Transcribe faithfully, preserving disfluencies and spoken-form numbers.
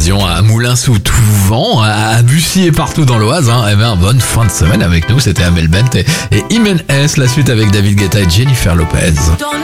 l'occasion à Moulins sous Touvent, à Bussy et partout dans l'Oise. Hein. Eh ben, bonne fin de semaine avec nous. C'était Amel Bent et, et Imen S. La suite avec David Guetta et Jennifer Lopez.